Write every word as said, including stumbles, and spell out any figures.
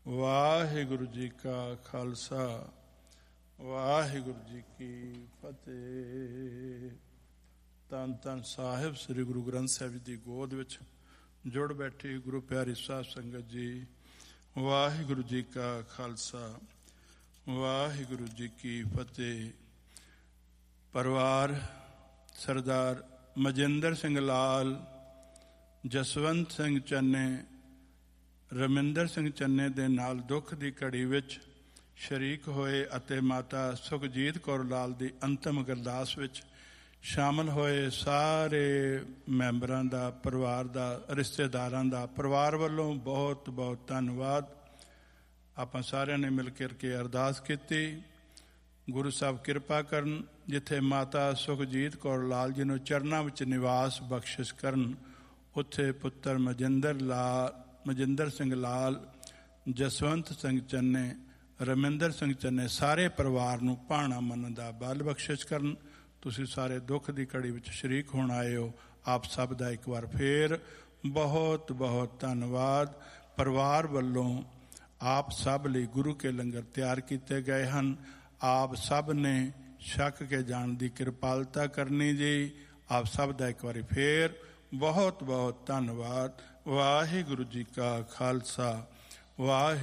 ਵਾਹਿਗੁਰੂ ਜੀ ਕਾ ਖਾਲਸਾ ਵਾਹਿਗੁਰੂ ਜੀ ਕੀ ਫਤਿਹ। ਧੰਨ ਧੰਨ ਸਾਹਿਬ ਸ੍ਰੀ ਗੁਰੂ ਗ੍ਰੰਥ ਸਾਹਿਬ ਜੀ ਦੀ ਗੋਦ ਵਿੱਚ ਜੁੜ ਬੈਠੀ ਗੁਰੂ ਪਿਆਰੀ ਸਾਧ ਸੰਗਤ ਜੀ, ਵਾਹਿਗੁਰੂ ਜੀ ਕਾ ਖਾਲਸਾ ਵਾਹਿਗੁਰੂ ਜੀ ਕੀ ਫਤਿਹ। ਪਰਿਵਾਰ ਸਰਦਾਰ ਮਜਿੰਦਰ ਸਿੰਘ ਲਾਲ, ਜਸਵੰਤ ਸਿੰਘ ਚੰਨੇ, ਰਮਿੰਦਰ ਸਿੰਘ ਚੰਨੇ ਦੇ ਨਾਲ ਦੁੱਖ ਦੀ ਘੜੀ ਵਿੱਚ ਸ਼ਰੀਕ ਹੋਏ ਅਤੇ ਮਾਤਾ ਸੁਖਜੀਤ ਕੌਰ ਲਾਲ ਦੀ ਅੰਤਮ ਅਰਦਾਸ ਵਿੱਚ ਸ਼ਾਮਲ ਹੋਏ ਸਾਰੇ ਮੈਂਬਰਾਂ ਦਾ, ਪਰਿਵਾਰ ਦਾ, ਰਿਸ਼ਤੇਦਾਰਾਂ ਦਾ ਪਰਿਵਾਰ ਵੱਲੋਂ ਬਹੁਤ ਬਹੁਤ ਧੰਨਵਾਦ। ਆਪਾਂ ਸਾਰਿਆਂ ਨੇ ਮਿਲ ਕੇ ਅਰਦਾਸ ਕੀਤੀ, ਗੁਰੂ ਸਾਹਿਬ ਕਿਰਪਾ ਕਰਨ, ਜਿੱਥੇ ਮਾਤਾ ਸੁਖਜੀਤ ਕੌਰ ਲਾਲ ਜੀ ਨੂੰ ਚਰਨਾਂ ਵਿੱਚ ਨਿਵਾਸ ਬਖਸ਼ਿਸ਼ ਕਰਨ, ਉੱਥੇ ਪੁੱਤਰ ਮਜਿੰਦਰ ਲਾਲ ਮਜਿੰਦਰ ਸਿੰਘ ਲਾਲ, ਜਸਵੰਤ ਸਿੰਘ ਚੰਨੇ, ਰਮਿੰਦਰ ਸਿੰਘ ਚੰਨੇ ਸਾਰੇ ਪਰਿਵਾਰ ਨੂੰ ਭਾਣਾ ਮੰਨਣ ਦਾ ਬਲ ਬਖਸ਼ਿਸ਼ ਕਰਨ। ਤੁਸੀਂ ਸਾਰੇ ਦੁੱਖ ਦੀ ਘੜੀ ਵਿੱਚ ਸ਼ਰੀਕ ਹੋਣ ਆਏ ਹੋ, ਆਪ ਸਭ ਦਾ ਇੱਕ ਵਾਰ ਫੇਰ ਬਹੁਤ ਬਹੁਤ ਧੰਨਵਾਦ। ਪਰਿਵਾਰ ਵੱਲੋਂ ਆਪ ਸਭ ਲਈ ਗੁਰੂ ਕੇ ਲੰਗਰ ਤਿਆਰ ਕੀਤੇ ਗਏ ਹਨ। ਆਪ ਸਭ ਨੇ ਛਕ ਕੇ ਜਾਣ ਦੀ ਕਿਰਪਾਲਤਾ ਕਰਨੀ ਜੀ। ਆਪ ਸਭ ਦਾ ਇੱਕ ਵਾਰੀ ਫੇਰ ਬਹੁਤ ਬਹੁਤ ਧੰਨਵਾਦ। ਵਾਹਿਗੁਰੂ ਜੀ ਕਾ ਖਾਲਸਾ ਵਾਹਿਗੁਰੂ